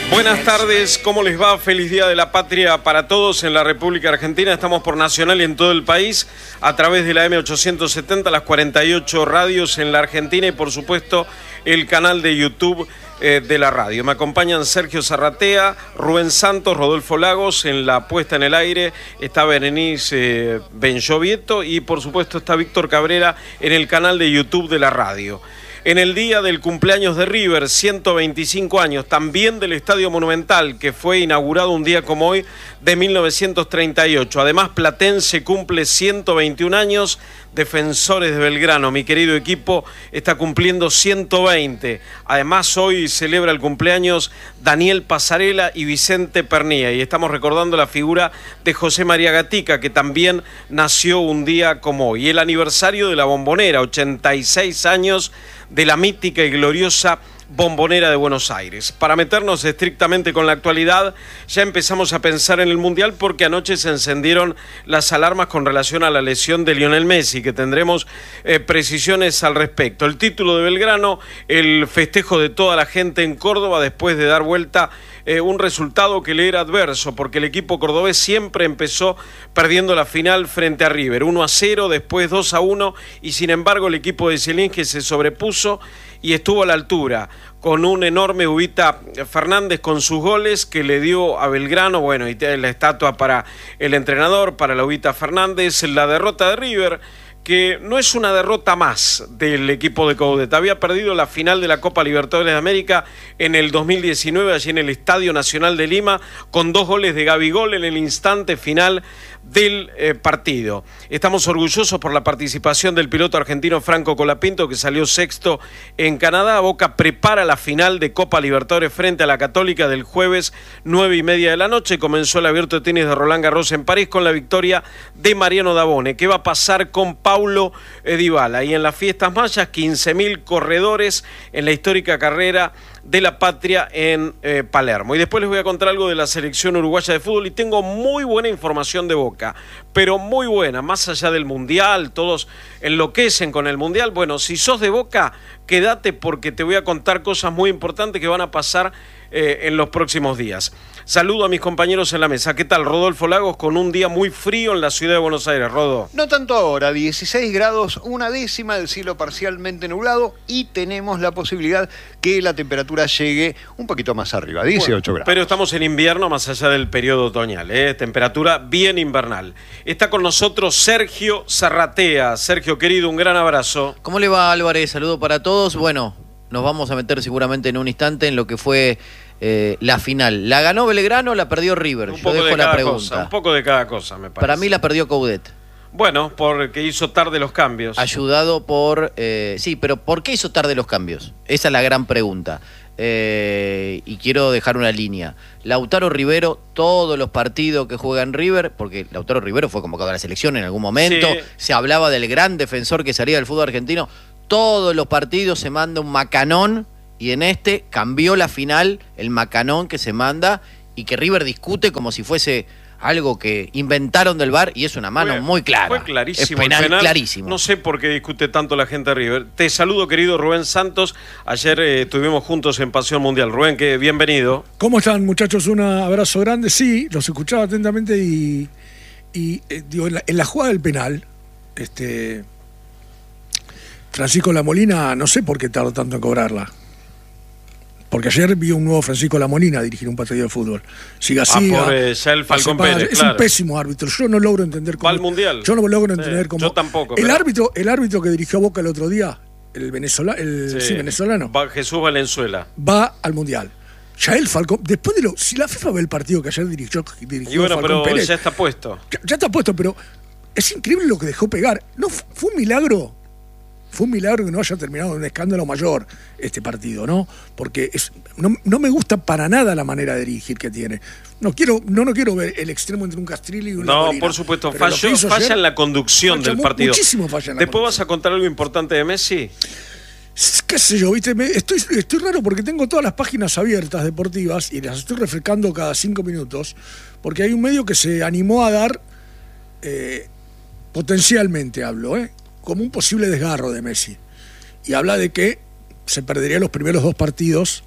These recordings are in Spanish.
Buenas tardes, ¿cómo les va? Feliz Día de la Patria para todos en la República Argentina. Estamos por Nacional y en todo el país a través de la M870, las 48 radios en la Argentina y por supuesto el canal de YouTube de la radio. Me acompañan Sergio Zarratea, Rubén Santos, Rodolfo Lagos en la puesta en el aire, está Berenice Benchovieto y por supuesto está Víctor Cabrera en el canal de YouTube de la radio. En el día del cumpleaños de River, 125 años, también del Estadio Monumental, que fue inaugurado un día como hoy de 1938. Además, Platense cumple 121 años, Defensores de Belgrano, mi querido equipo, está cumpliendo 120. Además, hoy celebra el cumpleaños Daniel Pasarela y Vicente Pernía. Y estamos recordando la figura de José María Gatica, que también nació un día como hoy. Y el aniversario de la Bombonera, 86 años de la mítica y gloriosa Bombonera de Buenos Aires. Para meternos estrictamente con la actualidad, ya empezamos a pensar en el Mundial porque anoche se encendieron las alarmas con relación a la lesión de Lionel Messi, que tendremos precisiones al respecto. El título de Belgrano, el festejo de toda la gente en Córdoba después de dar vuelta un resultado que le era adverso, porque el equipo cordobés siempre empezó perdiendo la final frente a River, 1-0, después 2-1, y sin embargo el equipo de Zielinski se sobrepuso y estuvo a la altura, con un enorme Ubita Fernández con sus goles que le dio a Belgrano, bueno, y la estatua para el entrenador, para la Ubita Fernández, la derrota de River, que no es una derrota más del equipo de Coudet. Había perdido la final de la Copa Libertadores de América en el 2019, allí en el Estadio Nacional de Lima, con 2 goles de Gabigol en el instante final del partido. Estamos orgullosos por la participación del piloto argentino Franco Colapinto, que salió sexto en Canadá. Boca prepara la final de Copa Libertadores frente a la Católica del jueves 9:30 de la noche. Comenzó el Abierto de Tenis de Roland Garros en París con la victoria de Mariano Dabone. ¿Qué va a pasar con Paulo Dybala? Y en las fiestas mayas, 15.000 corredores en la histórica carrera de la patria en Palermo. Y después les voy a contar algo de la selección uruguaya de fútbol y tengo muy buena información de Boca, pero muy buena, más allá del Mundial, todos enloquecen con el Mundial. Bueno, si sos de Boca, quédate porque te voy a contar cosas muy importantes que van a pasar en los próximos días. Saludo a mis compañeros en la mesa. ¿Qué tal, Rodolfo Lagos? Con un día muy frío en la ciudad de Buenos Aires, Rodo. No tanto ahora, 16 grados, 1/10 del cielo parcialmente nublado y tenemos la posibilidad que la temperatura llegue un poquito más arriba, 18 grados. Pero estamos en invierno más allá del periodo otoñal, temperatura bien invernal. Está con nosotros Sergio Zarratea. Sergio, querido, un gran abrazo. ¿Cómo le va, Álvarez? Saludo para todos. Bueno, nos vamos a meter seguramente en un instante en lo que fue la final. ¿La ganó Belgrano, la perdió River? Un poco de cada cosa, un poco de cada cosa, me parece. Para mí la perdió Coudet. Bueno, porque hizo tarde los cambios. Ayudado por... sí, pero ¿por qué hizo tarde los cambios? Esa es la gran pregunta. Y quiero dejar una línea. Lautaro Rivero, todos los partidos que juega en River, porque Lautaro Rivero fue convocado a la selección en algún momento, sí. Se hablaba del gran defensor que salía del fútbol argentino, todos los partidos se manda un macanón, y en este cambió la final, el macanón que se manda, y que River discute como si fuese algo que inventaron del VAR, y es una mano muy clara. Fue clarísimo. Es penal clarísimo. No sé por qué discute tanto la gente de River. Te saludo, querido Rubén Santos. Ayer estuvimos juntos en Pasión Mundial. Rubén, bienvenido. ¿Cómo están, muchachos? Un abrazo grande. Sí, los escuchaba atentamente y digo, en la jugada del penal, Francisco Lamolina, no sé por qué tardó tanto en cobrarla. Porque ayer vi un nuevo Francisco Lamolina dirigir un partido de fútbol. Siga, ya el Falcón Pérez, es un pésimo árbitro. Yo no logro entender cómo. ¿Va al Mundial? Yo no logro entender cómo. Yo tampoco. El árbitro que dirigió a Boca el otro día, el venezolano. Jesús Valenzuela. Va al Mundial. Ya el Falcón, después de si la FIFA ve el partido que ayer dirigió y bueno, Falcón Pérez, ya está puesto. Ya está puesto, pero es increíble lo que dejó pegar. No fue un milagro. Fue un milagro que no haya terminado en un escándalo mayor este partido, ¿no? Porque no me gusta para nada la manera de dirigir que tiene. No quiero ver el extremo entre un Castrilli y un Molina. No, por supuesto, falla en la conducción del partido. Muchísimo falla en la ¿Después vas a contar algo importante de Messi? Qué sé yo, ¿viste? Estoy raro porque tengo todas las páginas abiertas deportivas y las estoy refrescando cada 5 minutos, porque hay un medio que se animó a dar, potencialmente hablo, como un posible desgarro de Messi. Y habla de que se perdería los primeros 2 partidos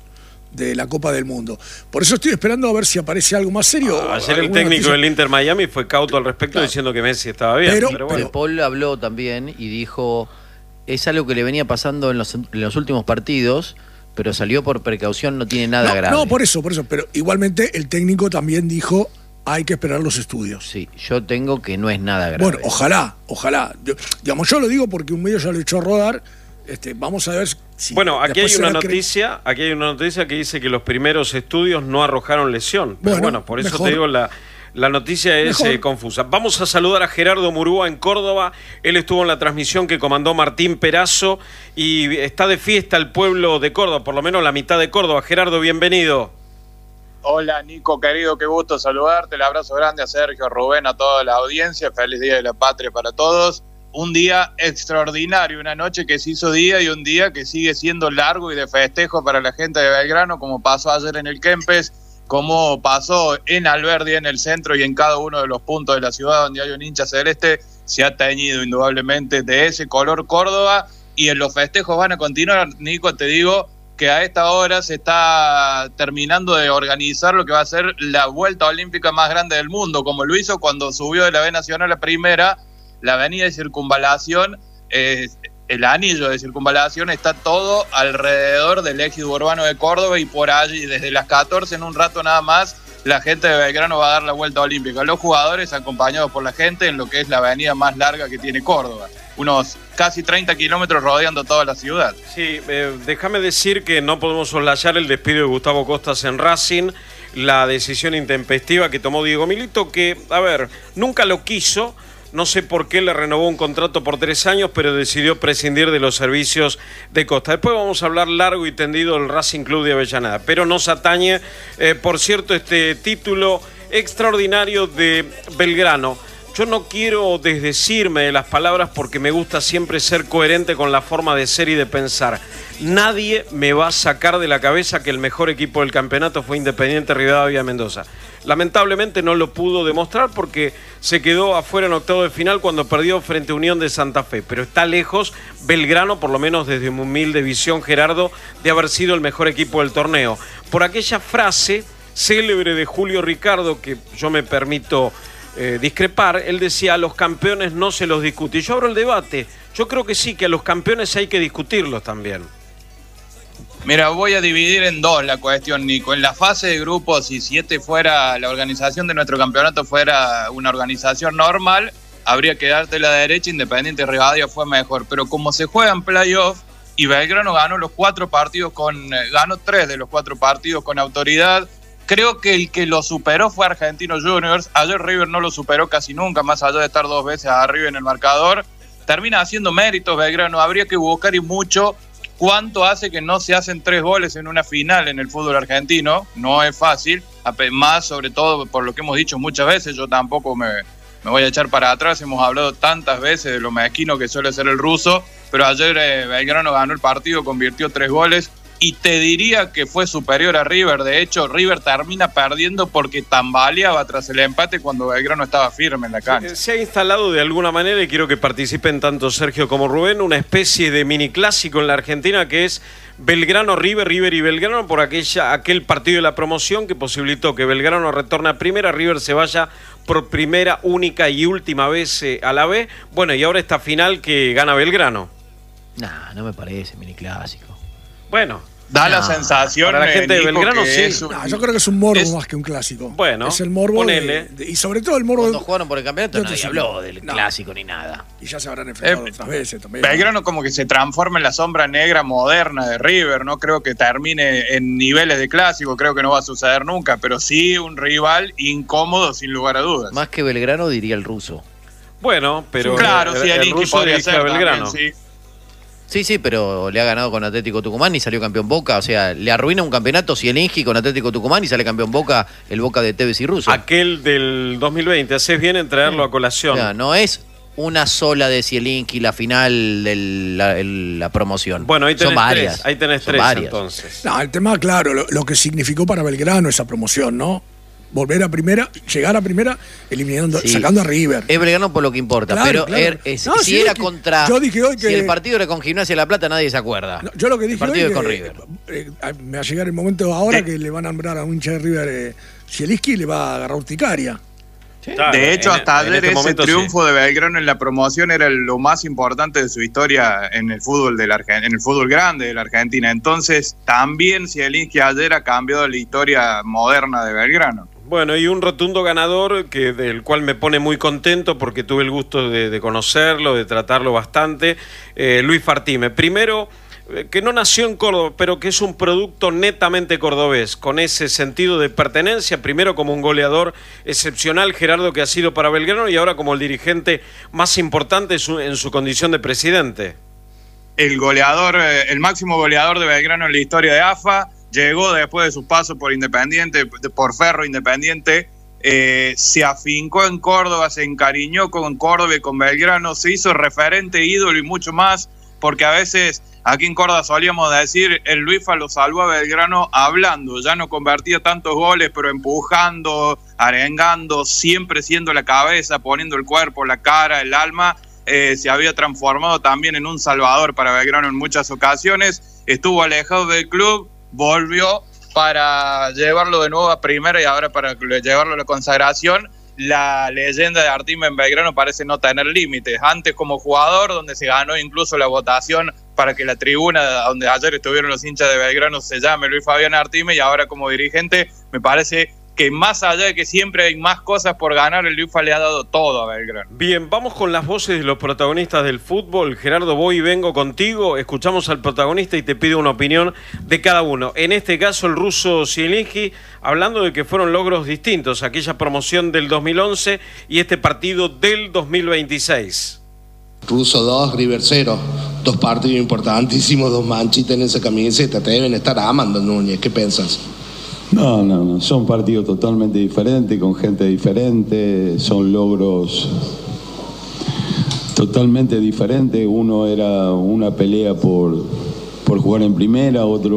de la Copa del Mundo. Por eso estoy esperando a ver si aparece algo más serio. Ayer el técnico del Inter Miami fue cauto al respecto, diciendo que Messi estaba bien. Pero bueno. Paul habló también y dijo, es algo que le venía pasando en los últimos partidos, pero salió por precaución, no tiene nada grave. No, por eso. Pero igualmente el técnico también dijo, hay que esperar los estudios. Sí, yo tengo que no es nada grave. Bueno, ojalá. Yo lo digo porque un medio ya lo echó a rodar. Vamos a ver si... Bueno, aquí hay una noticia que dice que los primeros estudios no arrojaron lesión. Pero bueno, por eso mejor. Te digo, la noticia es confusa. Vamos a saludar a Gerardo Murúa en Córdoba. Él estuvo en la transmisión que comandó Martín Perazo y está de fiesta el pueblo de Córdoba, por lo menos la mitad de Córdoba. Gerardo, bienvenido. Hola Nico, querido, qué gusto saludarte. El abrazo grande a Sergio, a Rubén, a toda la audiencia. Feliz Día de la Patria para todos. Un día extraordinario, una noche que se hizo día y un día que sigue siendo largo y de festejo para la gente de Belgrano, como pasó ayer en el Kempes, como pasó en Alberdi, en el centro y en cada uno de los puntos de la ciudad donde hay un hincha celeste. Se ha teñido indudablemente de ese color Córdoba y en los festejos van a continuar. Nico, te digo que a esta hora se está terminando de organizar lo que va a ser la vuelta olímpica más grande del mundo, como lo hizo cuando subió de la B Nacional a primera. La avenida de circunvalación, el anillo de circunvalación está todo alrededor del ejido urbano de Córdoba y por allí desde las 14 en un rato nada más la gente de Belgrano va a dar la vuelta olímpica. Los jugadores acompañados por la gente en lo que es la avenida más larga que tiene Córdoba. Unos casi 30 kilómetros rodeando toda la ciudad. Sí, déjame decir que no podemos soslayar el despido de Gustavo Costas en Racing, la decisión intempestiva que tomó Diego Milito, que, a ver, nunca lo quiso. No sé por qué le renovó un contrato por 3 años, pero decidió prescindir de los servicios de Costa. Después vamos a hablar largo y tendido del Racing Club de Avellaneda, pero nos atañe, por cierto, este título extraordinario de Belgrano. Yo no quiero desdecirme de las palabras porque me gusta siempre ser coherente con la forma de ser y de pensar. Nadie me va a sacar de la cabeza que el mejor equipo del campeonato fue Independiente Rivadavia Mendoza. Lamentablemente no lo pudo demostrar porque se quedó afuera en octavo de final cuando perdió frente a Unión de Santa Fe. Pero está lejos Belgrano, por lo menos desde mi humilde visión, Gerardo, de haber sido el mejor equipo del torneo. Por aquella frase célebre de Julio Ricardo, que yo me permito discrepar, él decía, a los campeones no se los discute. Y yo abro el debate. Yo creo que sí, que a los campeones hay que discutirlos también. Mira, voy a dividir en dos la cuestión, Nico. En la fase de grupos, si fuera la organización de nuestro campeonato fuera una organización normal, habría que darte la derecha, Independiente Rivadavia fue mejor. Pero como se juega en playoff y Belgrano ganó los 4 partidos ganó 3 de los 4 partidos con autoridad, creo que el que lo superó fue Argentinos Juniors. Ayer River no lo superó casi nunca, más allá de estar 2 veces arriba en el marcador. Termina haciendo méritos Belgrano, habría que buscar y mucho. ¿Cuánto hace que no se hacen 3 goles en una final en el fútbol argentino? No es fácil, más sobre todo por lo que hemos dicho muchas veces. Yo tampoco me voy a echar para atrás, hemos hablado tantas veces de lo mezquino que suele ser el ruso, pero ayer Belgrano ganó el partido, convirtió 3 goles y te diría que fue superior a River. De hecho, River termina perdiendo porque tambaleaba tras el empate cuando Belgrano estaba firme en la cancha. Se ha instalado de alguna manera, y quiero que participen tanto Sergio como Rubén, una especie de mini clásico en la Argentina que es Belgrano-River, River y Belgrano, por aquel partido de la promoción que posibilitó que Belgrano retorne a primera, River se vaya por primera, única y última vez a la B. Bueno, y ahora esta final que gana Belgrano. Nah, no me parece mini clásico. Bueno, da la sensación para la gente de Belgrano, sí. Yo creo que es un morbo más que un clásico. Bueno, es el morbo y sobre todo el morbo. Cuando jugaron por el campeonato nadie habló del clásico ni nada. Y ya se habrán enfrentado otras veces también. Belgrano como que se transforma en la sombra negra moderna de River. No creo que termine en niveles de clásico, creo que no va a suceder nunca, pero sí un rival incómodo sin lugar a dudas. Más que Belgrano diría el ruso. Bueno, pero claro, sí, el ruso podría ser Belgrano. También, sí. Sí, pero le ha ganado con Atlético Tucumán y salió campeón Boca. O sea, le arruina un campeonato si el Ingi con Atlético Tucumán y sale campeón Boca, el Boca de Tevez y Russo. Aquel del 2020, haces bien en traerlo a colación. O sea, no es una sola de Zielinski la final de la promoción. Bueno, ahí tenés son varias. Ahí tenés tres, entonces. No, el tema, claro, lo que significó para Belgrano esa promoción, ¿no? volver a primera, llegar a primera, eliminando, sacando a River. Es Belgrano por lo que si era contra. Yo dije hoy que si el partido era con Gimnasia de La Plata, nadie se acuerda. No, yo lo que dije el partido hoy es con River. Me va a llegar el momento ahora que le van a nombrar a un hincha de River Zielinski y le va a agarrar urticaria. Claro, de hecho, hasta ayer ese triunfo de Belgrano en la promoción era lo más importante de su historia en el fútbol en el fútbol grande de la Argentina. Entonces, también Zielinski ayer ha cambiado la historia moderna de Belgrano. Bueno, y un rotundo ganador del cual me pone muy contento porque tuve el gusto de conocerlo, de tratarlo bastante, Luis Fartime. Primero, que no nació en Córdoba, pero que es un producto netamente cordobés, con ese sentido de pertenencia, primero como un goleador excepcional, Gerardo, que ha sido para Belgrano, y ahora como el dirigente más importante en su condición de presidente. El goleador, el máximo goleador de Belgrano en la historia de AFA, llegó después de su paso por Independiente, por Ferro Independiente, se afincó en Córdoba, se encariñó con Córdoba y con Belgrano, se hizo referente, ídolo y mucho más, porque a veces aquí en Córdoba solíamos decir, el Luisfa lo salvó a Belgrano hablando, ya no convertía tantos goles, pero empujando, arengando, siempre siendo la cabeza, poniendo el cuerpo, la cara, el alma, se había transformado también en un salvador para Belgrano en muchas ocasiones, estuvo alejado del club, volvió para llevarlo de nuevo a primera y ahora para llevarlo a la consagración. La leyenda de Artime en Belgrano parece no tener límites. Antes como jugador, donde se ganó incluso la votación para que la tribuna donde ayer estuvieron los hinchas de Belgrano se llame Luis Fabián Artime, y ahora como dirigente me parece que más allá de que siempre hay más cosas por ganar, el Luisfa le ha dado todo a Belgrano. Bien, vamos con las voces de los protagonistas del fútbol. Gerardo, voy y vengo contigo. Escuchamos al protagonista y te pido una opinión de cada uno. En este caso, el ruso Zielinski, hablando de que fueron logros distintos, aquella promoción del 2011 y este partido del 2026. Ruso 2, River 0. 2 partidos importantísimos, 2 manchitas en esa camiseta. Te deben estar amando, Núñez. ¿Qué piensas? No, son partidos totalmente diferentes, con gente diferente, son logros totalmente diferentes. Uno era una pelea por jugar en primera, otro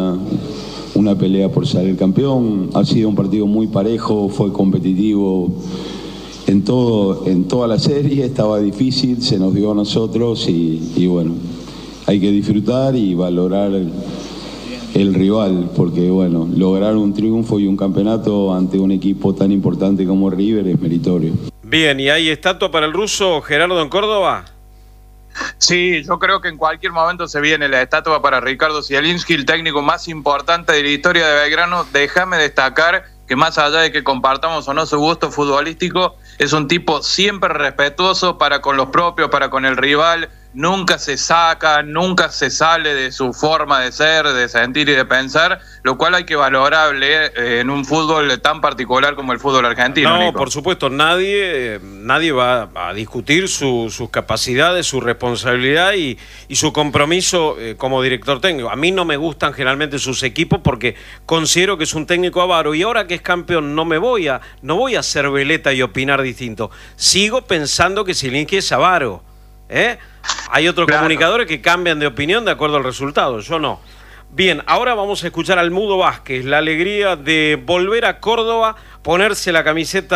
una pelea por salir campeón. Ha sido un partido muy parejo, fue competitivo en toda la serie, estaba difícil, se nos dio a nosotros y bueno, hay que disfrutar y valorar el rival, porque bueno, lograr un triunfo y un campeonato ante un equipo tan importante como River es meritorio. Bien, ¿y hay estatua para el ruso Gerardo en Córdoba? Sí, yo creo que en cualquier momento se viene la estatua para Ricardo Zielinski, el técnico más importante de la historia de Belgrano. Déjame destacar que más allá de que compartamos o no su gusto futbolístico, es un tipo siempre respetuoso para con los propios, para con el rival. Nunca se saca, nunca se sale de su forma de ser, de sentir y de pensar, lo cual hay que valorarle en un fútbol tan particular como el fútbol argentino. No, Nico. por supuesto, nadie va a discutir sus capacidades, su responsabilidad y su compromiso como director técnico. A mí no me gustan generalmente sus equipos porque considero que es un técnico avaro, y ahora que es campeón no voy a ser veleta y opinar distinto. Sigo pensando que Zielinski es avaro. Hay otros comunicadores que cambian de opinión de acuerdo al resultado, yo no. Bien, ahora vamos a escuchar al Mudo Vázquez, la alegría de volver a Córdoba, ponerse la camiseta